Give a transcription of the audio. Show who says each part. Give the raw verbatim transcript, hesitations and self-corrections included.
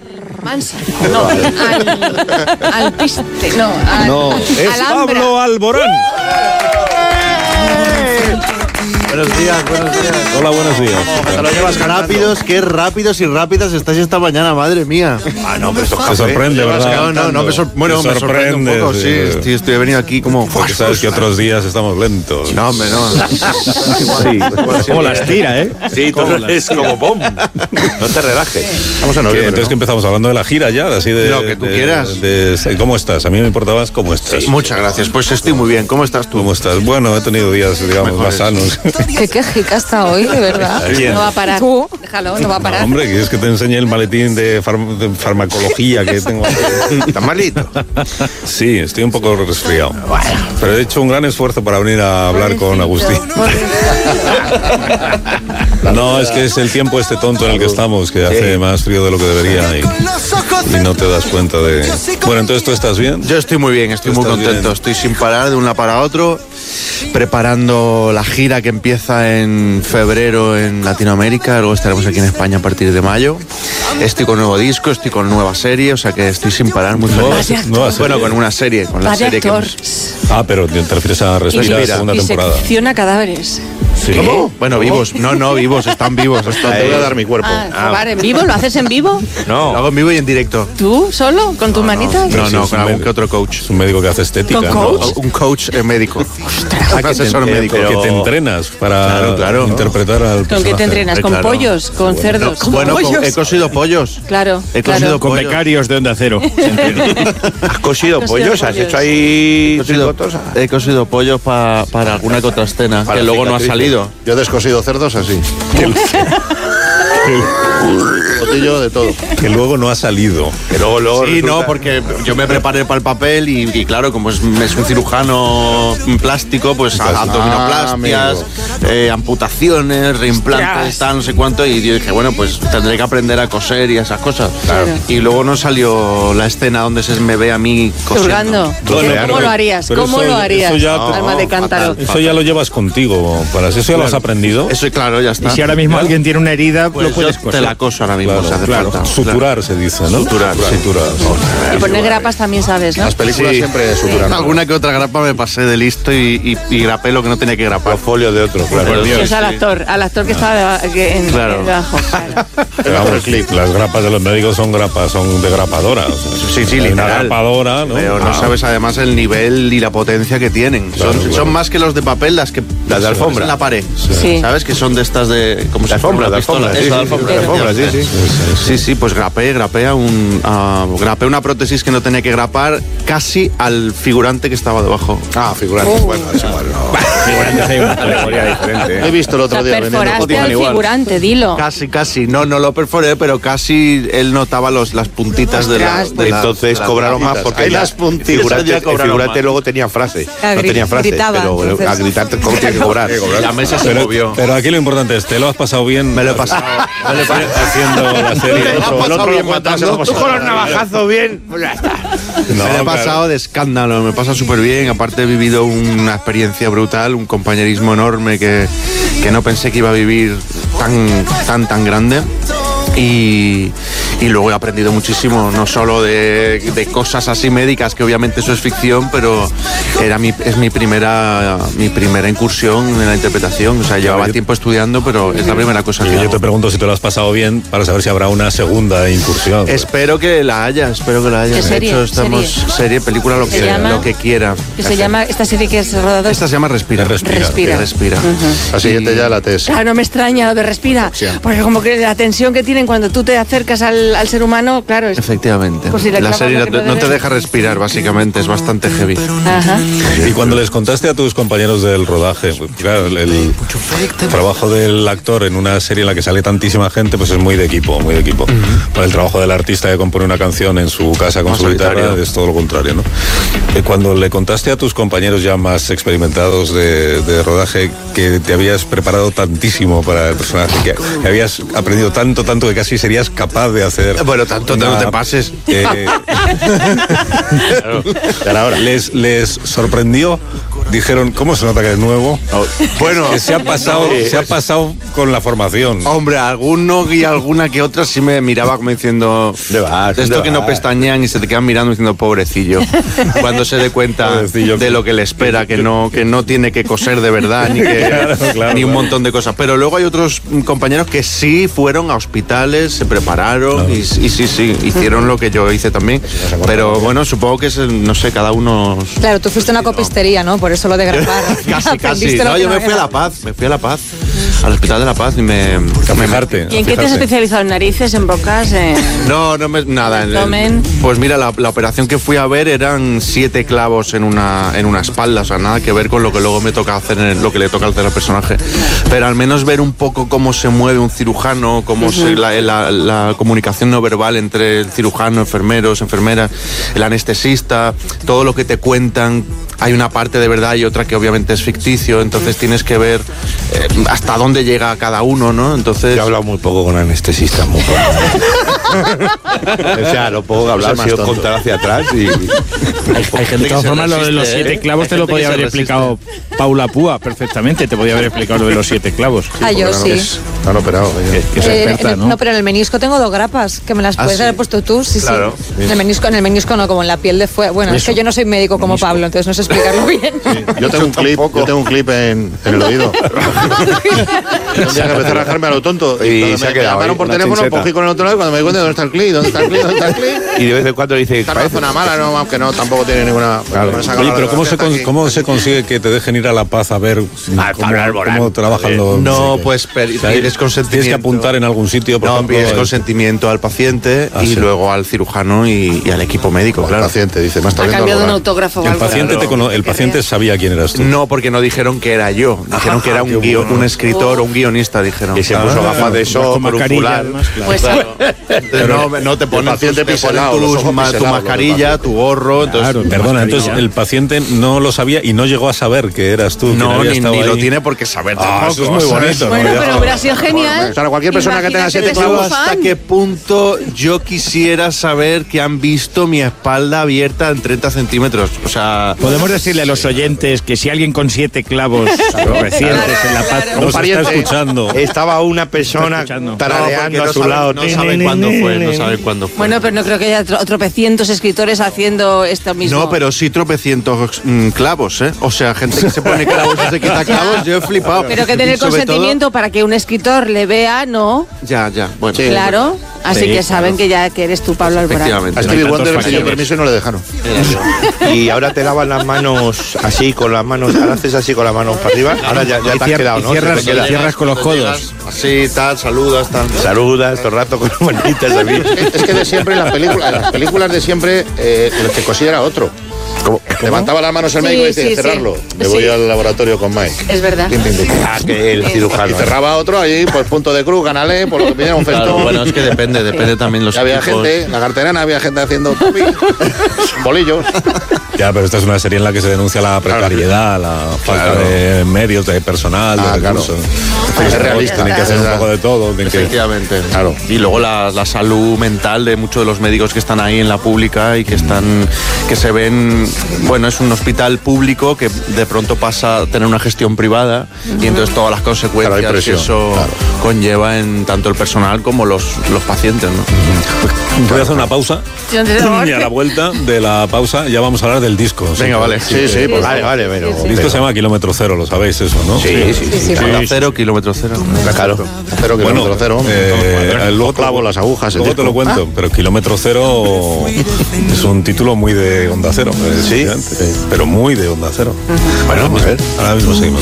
Speaker 1: Mansa. No, al, al piste. No, al,
Speaker 2: no es
Speaker 1: Alhambra.
Speaker 2: Pablo Alborán.
Speaker 3: Buenos días, buenos días.
Speaker 2: Hola, buenos días.
Speaker 3: Te lo llevas rápidos, qué rápidos y rápidas estáis esta mañana, madre mía.
Speaker 2: Ah, no, pero esto te sorprende, ¿verdad?
Speaker 3: No, no, no, me sor- bueno, me sorprende un poco, sí. sí estoy, estoy venido aquí como...
Speaker 2: Porque sabes que otros días estamos lentos.
Speaker 3: No, hombre, no.
Speaker 4: Sí, como las tira, ¿eh?
Speaker 2: Sí, todo es como bom. No te relajes.
Speaker 4: Vamos a noviembre,
Speaker 2: Entonces
Speaker 4: ¿no?
Speaker 2: que empezamos hablando de la gira ya, así de...
Speaker 3: Lo que tú
Speaker 2: de,
Speaker 3: quieras.
Speaker 2: De, de, ¿Cómo estás? A mí me importaba más cómo estás.
Speaker 3: Sí, muchas gracias, pues estoy muy bien. ¿Cómo estás tú?
Speaker 2: ¿Cómo estás? Bueno, he tenido días, digamos,
Speaker 3: Mejores.
Speaker 2: más sanos.
Speaker 1: Qué quejica está hoy, de verdad.
Speaker 2: ¿Quién?
Speaker 1: No va a parar. Tú, déjalo, no va a parar.
Speaker 2: No, hombre, ¿quieres que te enseñe el maletín de, farm- de farmacología que tengo aquí?
Speaker 3: ¿Estás malito?
Speaker 2: Sí, estoy un poco resfriado. Pero he hecho un gran esfuerzo para venir a hablar con Agustín. No, es que es el tiempo este tonto en el que estamos, que hace más frío de lo que debería y, y no te das cuenta de... Bueno, entonces, ¿tú estás bien?
Speaker 3: Yo estoy muy bien, estoy
Speaker 2: ¿Tú
Speaker 3: muy
Speaker 2: estás
Speaker 3: contento.
Speaker 2: bien?
Speaker 3: Estoy sin parar de un lado para otro, preparando la gira que empieza en febrero en Latinoamérica. Luego estaremos aquí en España a partir de mayo. Estoy con nuevo disco, estoy con nueva serie, o sea que estoy sin parar, muy
Speaker 2: Nueva-
Speaker 3: feliz.
Speaker 2: nueva serie.
Speaker 3: Bueno, con una serie, con la
Speaker 1: Vaya
Speaker 3: serie que
Speaker 1: actor.
Speaker 3: hemos...
Speaker 2: Ah, pero te refieres a Respira,
Speaker 3: Respira.
Speaker 2: segunda
Speaker 1: Y
Speaker 2: temporada.
Speaker 1: secciona cadáveres.
Speaker 2: Sí.
Speaker 3: ¿Cómo? Bueno, vivos. No, no, vivos, están vivos. Están
Speaker 4: Te voy a dar mi cuerpo.
Speaker 1: Ah, robar en vivo, ¿lo haces en vivo?
Speaker 3: Lo hago en vivo y en directo.
Speaker 1: ¿Tú solo? ¿Con tus manitas?
Speaker 3: No,
Speaker 2: Sí,
Speaker 3: no,
Speaker 2: es
Speaker 3: con
Speaker 2: un
Speaker 3: algún
Speaker 2: med-
Speaker 3: que otro coach.
Speaker 2: Es un médico que hace estética.
Speaker 1: ¿Con
Speaker 2: ¿no?
Speaker 1: coach?
Speaker 3: Un coach eh, médico. Un
Speaker 2: que
Speaker 3: asesor
Speaker 2: te,
Speaker 3: médico.
Speaker 2: que te entrenas para
Speaker 3: Claro, claro.
Speaker 2: interpretar al
Speaker 1: ¿Con qué
Speaker 2: personaje.
Speaker 1: te entrenas? ¿Con
Speaker 3: Claro.
Speaker 1: pollos? ¿Con cerdos?
Speaker 3: Bueno,
Speaker 1: pollos?
Speaker 3: he cosido pollos.
Speaker 1: Claro,
Speaker 3: He
Speaker 1: claro.
Speaker 3: cosido
Speaker 4: Con
Speaker 3: pollos.
Speaker 4: becarios de Onda Cero.
Speaker 2: ¿Has cosido
Speaker 1: Cosido
Speaker 2: pollos? ¿Has
Speaker 1: pollos.
Speaker 2: hecho ahí
Speaker 3: He cosido,
Speaker 2: tricotos?
Speaker 3: he cosido pollos pa- para alguna que otra escena,
Speaker 2: Para
Speaker 3: que luego no ha
Speaker 2: cicatrices.
Speaker 3: salido.
Speaker 5: Yo he descosido cerdos así. Botillo de todo.
Speaker 2: Que luego no ha salido. Que luego, luego
Speaker 3: Sí,
Speaker 2: resulta-
Speaker 3: no, porque yo me preparé para el papel y, y claro, como es, es un cirujano plástico, pues
Speaker 2: Ah,
Speaker 3: abdominoplastias, eh, amputaciones, reimplantes, tal, no sé cuánto, y yo dije, bueno, pues tendré que aprender a coser y esas cosas.
Speaker 1: Claro.
Speaker 3: Y luego no salió la escena donde se me ve a mí cosiendo.
Speaker 1: Hurgando.
Speaker 2: Bueno,
Speaker 1: ¿Cómo
Speaker 2: pero-
Speaker 1: lo harías?
Speaker 2: pero
Speaker 1: ¿Cómo
Speaker 2: eso-
Speaker 1: lo harías?
Speaker 2: eso ya-
Speaker 1: Alma de cántaro.
Speaker 2: Eso ya lo llevas contigo, para eso ya lo has aprendido.
Speaker 3: Eso, claro, ya está.
Speaker 4: Y si ahora mismo alguien tiene una herida,
Speaker 3: Pues
Speaker 4: lo puedes
Speaker 3: yo
Speaker 4: coser.
Speaker 3: te la coso ahora mismo,
Speaker 2: Claro,
Speaker 3: si hace
Speaker 2: claro.
Speaker 3: falta.
Speaker 2: Suturar se dice, ¿no?
Speaker 3: Suturar, sí.
Speaker 2: Suturar.
Speaker 1: Y poner grapas también sabes, ¿no?
Speaker 5: Las películas
Speaker 3: Sí.
Speaker 5: siempre suturan.
Speaker 3: Alguna que otra grapa me pasé de listo y, y, y grapé lo que no tenía que grapar.
Speaker 2: Folio de otro, claro.
Speaker 3: Por Dios.
Speaker 1: Pues al actor, al actor que estaba deba- que en,
Speaker 3: Claro.
Speaker 1: en debajo. Claro.
Speaker 2: Pero vamos, las grapas de los médicos son grapas, son de grapadora. o sea,
Speaker 3: Sí, sí,
Speaker 2: hay una
Speaker 3: literal.
Speaker 2: grapadora, ¿no?
Speaker 3: Pero no
Speaker 2: Ah,
Speaker 3: sabes además el nivel y la potencia que tienen.
Speaker 2: Claro,
Speaker 3: son,
Speaker 2: claro.
Speaker 3: son más que los de papel, las que
Speaker 2: Las de alfombra.
Speaker 3: en la pared.
Speaker 1: Sí.
Speaker 3: ¿Sabes? Que son de estas de como si fuera
Speaker 2: alfombra,
Speaker 3: una
Speaker 2: de
Speaker 3: pistola.
Speaker 2: alfombra, sí,
Speaker 3: Eso, de
Speaker 2: sí,
Speaker 3: alfombra,
Speaker 2: de
Speaker 3: de
Speaker 2: alfombra,
Speaker 3: alfombra,
Speaker 2: sí, sí.
Speaker 3: Sí, sí, pues grapé, grapé a un a- grapé una prótesis que no tenía que grapar casi al figurante que estaba debajo.
Speaker 5: Ah, figurantes. Bueno, es igual. No.
Speaker 4: Figurantes hay una categoría diferente.
Speaker 5: He visto el
Speaker 1: O
Speaker 5: otro
Speaker 1: sea,
Speaker 5: día vendiendo
Speaker 1: perforaste
Speaker 5: cotizan
Speaker 1: al
Speaker 5: igual.
Speaker 1: figurante, dilo.
Speaker 3: Casi, casi. No, no lo perforé, pero casi él notaba los, las puntitas de la,
Speaker 1: Ostras.
Speaker 3: de la-
Speaker 2: Entonces
Speaker 3: de la-
Speaker 2: cobraron más porque
Speaker 5: Ahí
Speaker 2: la-
Speaker 5: las puntitas
Speaker 2: el figurante,
Speaker 3: ya
Speaker 2: el
Speaker 3: cobraron
Speaker 2: figurante
Speaker 3: más.
Speaker 2: luego tenía frase.
Speaker 1: Ah,
Speaker 2: No
Speaker 1: gri-
Speaker 2: tenía frase,
Speaker 1: gritaba,
Speaker 2: pero
Speaker 1: entonces.
Speaker 2: a gritar cómo tiene que cobrar.
Speaker 3: La mesa se
Speaker 2: Pero,
Speaker 3: movió.
Speaker 2: pero aquí lo importante es, ¿te lo has pasado bien?
Speaker 3: Me lo he pasado. Me lo he pasado.
Speaker 2: Haciendo la serie.
Speaker 3: Me lo he
Speaker 2: Eso.
Speaker 3: pasado
Speaker 5: El otro
Speaker 3: bien
Speaker 5: lo cuenta,
Speaker 3: matando.
Speaker 5: se lo pasó.
Speaker 4: Tú con los navajazos bien, pues ya está.
Speaker 2: No,
Speaker 3: me lo he
Speaker 2: claro.
Speaker 3: pasado de escándalo, me pasa súper bien. Aparte he vivido una experiencia brutal, un compañerismo enorme que, que no pensé que iba a vivir tan, tan, tan grande. Y, y luego he aprendido muchísimo, no solo de, de cosas así médicas, que obviamente eso es ficción, pero era mi, es mi primera, mi primera incursión en la interpretación. O sea, llevaba tiempo estudiando, pero es la primera cosa que
Speaker 2: Y yo
Speaker 3: hago.
Speaker 2: te pregunto si te lo has pasado bien para saber si habrá una segunda incursión.
Speaker 3: Espero que la haya, espero que la haya.
Speaker 1: ¿Qué
Speaker 3: De
Speaker 1: serie?
Speaker 3: hecho, estamos
Speaker 1: ¿Serie?
Speaker 3: serie, película, lo
Speaker 1: ¿Se
Speaker 3: que,
Speaker 1: llama?
Speaker 3: lo que quiera.
Speaker 1: Que se llama, esta serie que es rodado.
Speaker 3: Esta se llama Respira.
Speaker 2: Respira.
Speaker 1: Respira.
Speaker 3: Respira.
Speaker 5: La siguiente ya la T S.
Speaker 1: Claro, no me extraña lo de respira. Porque como que la tensión que tienen cuando tú te acercas al, al ser humano, claro. Es,
Speaker 3: Efectivamente.
Speaker 1: Pues si le
Speaker 3: la
Speaker 1: clavas
Speaker 3: serie
Speaker 1: lo
Speaker 3: no
Speaker 1: que
Speaker 3: te,
Speaker 1: puede
Speaker 3: no te
Speaker 1: ver.
Speaker 3: deja respirar, básicamente, es bastante heavy.
Speaker 1: ajá.
Speaker 2: Y cuando les contaste a tus compañeros del rodaje, pues, claro, el, el trabajo del actor en una serie en la que sale tantísima gente, pues es muy de equipo, muy de equipo. Para el trabajo del artista que compone una canción en su casa con
Speaker 3: Más
Speaker 2: su guitarra
Speaker 3: solitario.
Speaker 2: es todo lo contrario, ¿no? Eh, Cuando le contaste a tus compañeros ya más experimentados de, de rodaje que te habías preparado tantísimo para el personaje, que, que habías aprendido tanto, tanto que casi serías capaz de hacer...
Speaker 3: Bueno, tanto no
Speaker 2: una-
Speaker 3: te pases.
Speaker 2: eh, les, les sorprendió dijeron, ¿cómo se nota que es nuevo?
Speaker 3: Oh, bueno,
Speaker 2: que se ha pasado,
Speaker 3: no,
Speaker 2: se ha pasado con la formación.
Speaker 3: Hombre, alguno y alguna que otra sí me miraba como diciendo,
Speaker 5: ¿Dónde vas?
Speaker 3: de esto
Speaker 5: ¿Dónde
Speaker 3: que no
Speaker 5: vas?
Speaker 3: pestañean y se te quedan mirando diciendo, pobrecillo, cuando se dé cuenta
Speaker 2: Pobrecillo.
Speaker 3: de lo que le espera, que no, que no tiene que coser de verdad, ni, que,
Speaker 2: Claro, claro,
Speaker 3: ni un
Speaker 2: claro.
Speaker 3: montón de cosas. Pero luego hay otros compañeros que sí fueron a hospitales, se prepararon y, y sí, sí, hicieron lo que yo hice también. Pero bueno, supongo que es, el- no sé, cada uno...
Speaker 6: Claro, tú fuiste a una copistería, ¿no? Por eso lo de grapar.
Speaker 3: Casi, casi.
Speaker 6: Aprendiste lo
Speaker 3: No,
Speaker 6: que
Speaker 3: yo me
Speaker 6: no
Speaker 3: fui a
Speaker 6: era.
Speaker 3: La Paz, me fui a La Paz, al Hospital de La Paz y me...
Speaker 2: A
Speaker 3: me-
Speaker 2: fijarte.
Speaker 1: ¿Y en qué te has
Speaker 2: fijarte.
Speaker 1: especializado? ¿En narices, en bocas? En...
Speaker 3: No, no me, nada. en el-
Speaker 1: Abdomen.
Speaker 3: pues mira, la, la operación que fui a ver eran siete clavos en una, en una espalda, o sea, nada que ver con lo que luego me toca hacer, en el- lo que le toca hacer al personaje. Pero al menos ver un poco cómo se mueve un cirujano, cómo se, la, la- la comunicación no verbal entre el cirujano, enfermeros, enfermeras, el anestesista, todo lo que te cuentan. Hay una parte de verdad y otra que obviamente es ficticio, entonces tienes que ver eh, hasta dónde llega cada uno, ¿no? Entonces...
Speaker 5: Yo he hablado muy poco con anestesistas, muy poco. O sea, lo poco que hablar ha
Speaker 3: más
Speaker 5: sido
Speaker 3: tonto.
Speaker 5: contar hacia atrás y...
Speaker 4: Hay, hay gente de todas formas, lo de los siete clavos te lo podía haber explicado Paula Púa perfectamente. Te podía haber explicado lo de los siete clavos.
Speaker 6: Ah, yo
Speaker 5: Porque no,
Speaker 6: sí.
Speaker 5: que es- no han operado.
Speaker 4: Que,
Speaker 5: ellos.
Speaker 4: que es
Speaker 6: Eh, en
Speaker 4: experta,
Speaker 6: el-
Speaker 4: ¿no?
Speaker 6: no, pero en el menisco tengo dos grapas, que me las
Speaker 3: ¿Ah,
Speaker 6: puedes
Speaker 3: sí?
Speaker 6: haber puesto tú, sí,
Speaker 3: Claro.
Speaker 6: sí. En el menisco, en el menisco no, como en la piel de fuera. Bueno, es
Speaker 4: Eso.
Speaker 6: que yo no soy médico como
Speaker 4: Menisco.
Speaker 6: Pablo, entonces no sé explicarlo bien.
Speaker 5: Yo tengo un clip, yo tengo un clip en, en el oído. Un día que empecé a rajarme a lo tonto.
Speaker 7: Y
Speaker 5: cuando
Speaker 7: se ha
Speaker 5: me, me
Speaker 7: quedado
Speaker 5: llamaron
Speaker 7: ahí,
Speaker 5: por
Speaker 7: una
Speaker 5: teléfono,
Speaker 7: chincheta.
Speaker 5: cogí con el otro lado y cuando me di cuenta, ¿dónde está el clip? ¿Dónde está el clip? ¿Dónde está el clip?
Speaker 7: Y de vez en cuando dice,
Speaker 5: Está en una
Speaker 7: parece-
Speaker 5: zona mala, no, aunque no, tampoco tiene ninguna... me saca
Speaker 2: Oye,
Speaker 5: la
Speaker 2: pero ¿cómo se,
Speaker 5: radiografía
Speaker 2: con-
Speaker 5: aquí.
Speaker 2: ¿cómo se consigue que te dejen ir a La Paz a ver cómo, cómo trabajan los...
Speaker 3: No,
Speaker 2: sí, que-
Speaker 3: pues per-
Speaker 2: o sea,
Speaker 3: pides consentimiento.
Speaker 2: Tienes que apuntar en algún sitio, por
Speaker 3: No,
Speaker 2: ejemplo,
Speaker 3: pides
Speaker 2: el-
Speaker 3: consentimiento al paciente
Speaker 2: Ah,
Speaker 3: y
Speaker 2: sí.
Speaker 3: luego al cirujano y, y al equipo médico,
Speaker 5: El
Speaker 3: claro.
Speaker 5: paciente dice, me está
Speaker 1: Ha
Speaker 5: viendo
Speaker 1: cambiado un
Speaker 5: algo raro.
Speaker 1: autógrafo o
Speaker 2: El
Speaker 1: algo.
Speaker 2: paciente, te cono- el paciente sabía quién eras tú.
Speaker 3: No, porque no dijeron que era yo, dijeron que era un, guio- un escritor o un guionista, dijeron.
Speaker 7: Y se puso
Speaker 2: Ah,
Speaker 7: gafas de
Speaker 4: Vas
Speaker 7: sol
Speaker 4: con
Speaker 7: por un
Speaker 4: mascarilla,
Speaker 7: fular.
Speaker 4: además, claro.
Speaker 1: Pues
Speaker 3: Entonces, no, no te ponen,
Speaker 5: paciente
Speaker 3: tus- te ponen
Speaker 5: piselado, los
Speaker 3: tus
Speaker 5: ojos
Speaker 3: ma- tu
Speaker 5: piselados,
Speaker 3: mascarilla,
Speaker 5: los
Speaker 3: tu gorro. Entonces,
Speaker 4: Claro,
Speaker 2: Perdona,
Speaker 4: mascarilla.
Speaker 2: entonces el paciente no lo sabía y no llegó a saber que eras tú. quien
Speaker 3: no,
Speaker 2: había
Speaker 3: ni,
Speaker 2: estado
Speaker 3: ni lo
Speaker 2: ahí.
Speaker 3: tiene por qué saber
Speaker 2: Ah,
Speaker 3: tampoco.
Speaker 2: eso es muy
Speaker 3: ¿sabes?
Speaker 2: bonito. ¿no?
Speaker 1: Bueno,
Speaker 2: Ya.
Speaker 1: pero hubiera sido genial.
Speaker 5: Claro, cualquier persona que tenga siete
Speaker 1: Imagínate
Speaker 3: Yo
Speaker 1: que
Speaker 5: clavos...
Speaker 1: sea
Speaker 3: hasta
Speaker 1: fan.
Speaker 3: qué punto yo quisiera saber que han visto mi espalda abierta en treinta centímetros. O sea,
Speaker 4: Podemos decirle a los oyentes que si alguien con siete clavos recientes en La Paz...
Speaker 2: Nos
Speaker 5: Un
Speaker 2: está
Speaker 5: pariente.
Speaker 2: escuchando.
Speaker 7: Estaba una persona
Speaker 4: escuchando.
Speaker 7: tarareando
Speaker 3: no,
Speaker 7: a su
Speaker 3: saben,
Speaker 7: lado.
Speaker 3: no saben cuándo fue, no saben cuándo fue.
Speaker 1: Bueno, pero no creo que haya tro- tropecientos escritores haciendo esto mismo.
Speaker 3: No, pero sí tropecientos mm, clavos, ¿eh? O sea, gente que se pone clavos y se quita clavos, yo he flipado.
Speaker 1: Pero que tener
Speaker 3: Y sobre
Speaker 1: consentimiento para que un escritor le vea, ¿no?
Speaker 3: todo- ya, ya, bueno.
Speaker 5: Sí.
Speaker 1: Claro. Así
Speaker 4: Sí,
Speaker 1: que saben que ya que eres tú, Pablo Alborán.
Speaker 3: Efectivamente.
Speaker 5: A
Speaker 4: No hay
Speaker 5: Stevie
Speaker 4: tantos
Speaker 5: Wonder le pidió
Speaker 4: factores.
Speaker 5: permiso y no le dejaron.
Speaker 7: Y ahora te lavas las manos así, con las manos, ahora haces así con las manos para arriba. Ahora ya, ya
Speaker 4: Y
Speaker 7: te has
Speaker 4: cier-
Speaker 7: quedado,
Speaker 4: y
Speaker 7: ¿no?
Speaker 4: cierras-
Speaker 7: Se te queda.
Speaker 4: y cierras con los codos.
Speaker 3: Así, tal, saludas, tal.
Speaker 7: Saludas todo el rato con las manitas a mí.
Speaker 5: Es que de siempre en las películas, en las películas de siempre, eh, el que cosía era otro. Levantaba las manos el
Speaker 1: Sí,
Speaker 5: médico y decía,
Speaker 1: sí, sí.
Speaker 5: cerrarlo. Me
Speaker 1: Sí.
Speaker 5: voy al laboratorio con Mike.
Speaker 1: Es verdad.
Speaker 5: Pim, pim, pim.
Speaker 7: Ah, que el cirujano.
Speaker 5: Y cerraba otro allí, pues punto de cruz, canales, por lo que pidiera un
Speaker 3: Claro,
Speaker 5: festón.
Speaker 3: bueno, es que depende, depende también los
Speaker 5: Ya había
Speaker 3: equipos.
Speaker 5: gente, la carterana, había gente haciendo pupi, bolillos.
Speaker 2: Ya, pero esta es una serie en la que se denuncia la precariedad, la falta
Speaker 5: Claro.
Speaker 2: de medios, de personal,
Speaker 5: Ah,
Speaker 2: de
Speaker 5: claro.
Speaker 2: recursos.
Speaker 5: Es realista.
Speaker 2: Tienen que hacer un poco de todo. tienen que-
Speaker 3: Efectivamente.
Speaker 5: Claro.
Speaker 3: Y luego la, la salud mental de muchos de los médicos que están ahí en la pública y que están, que se ven, bueno, es un hospital público que de pronto pasa a tener una gestión privada y entonces todas las consecuencias
Speaker 5: Claro, hay
Speaker 3: que
Speaker 5: presión,
Speaker 3: eso
Speaker 5: claro.
Speaker 3: conlleva en tanto el personal como los, los pacientes, ¿no?
Speaker 2: Voy a hacer una pausa
Speaker 1: Sí, antes de-
Speaker 2: y a la vuelta de la pausa ya vamos a hablar del disco.
Speaker 3: Venga, vale.
Speaker 5: Sí, sí, pues
Speaker 7: Vale, vale, pero.
Speaker 2: El disco se llama Kilómetro Cero, lo sabéis eso, ¿no?
Speaker 7: Sí, sí, sí.
Speaker 6: Sí, sí.
Speaker 3: Onda cero, kilómetro cero.
Speaker 7: Claro.
Speaker 5: Cero
Speaker 2: Bueno,
Speaker 5: kilómetro cero.
Speaker 2: eh, luego te-
Speaker 5: clavo las agujas. el
Speaker 2: Luego te
Speaker 5: disco.
Speaker 2: lo cuento, pero Kilómetro Cero es un título muy de Onda Cero. eh,
Speaker 7: Sí,
Speaker 2: efectivamente, pero muy de Onda Cero.
Speaker 5: Bueno, a ver.
Speaker 2: Ahora mismo seguimos.